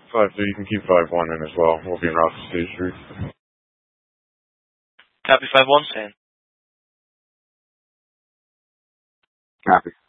5-2, you can keep 5-1 in as well. We'll be en route to stage 3. Copy 5-1, Sam. Copy.